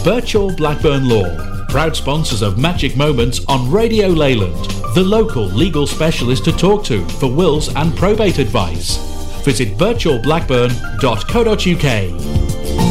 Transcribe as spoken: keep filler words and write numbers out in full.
Birchall Blackburn Law, proud sponsors of Magic Moments on Radio Leyland, the local legal specialist to talk to for wills and probate advice. Visit birchall blackburn dot co dot uk.